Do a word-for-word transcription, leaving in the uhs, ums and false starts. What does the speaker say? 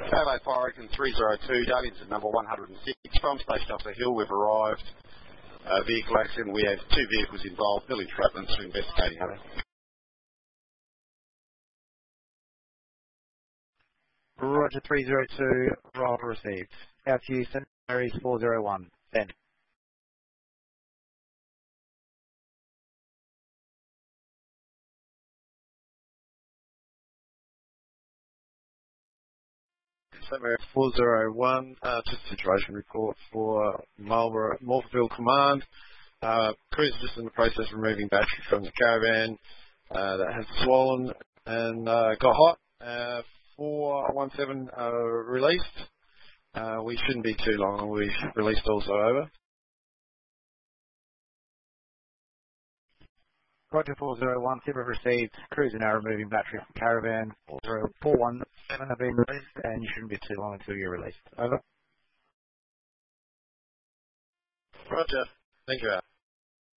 Bravo Fire Oregon three zero two, Guardians at number one hundred six from Station Off the Hill. We've arrived. Uh, vehicle accident. We have two vehicles involved. Bill entrapment to investigating. Roger three zero two, arrival received. Out to Houston, Aries four zero one, send. Somewhere four zero one, uh, just situation report for Marlborough, Morpheville Command. Uh, crew's just in the process of removing battery from the caravan uh, that has swollen and uh, got hot. Uh, four one seven uh, released. Uh, we shouldn't be too long. We've released also over. Roger four zero one, tip of received. Crews are now removing battery from caravan. four one seven have been released, and you shouldn't be too long until you're released. Over. Roger. Thank you, Al.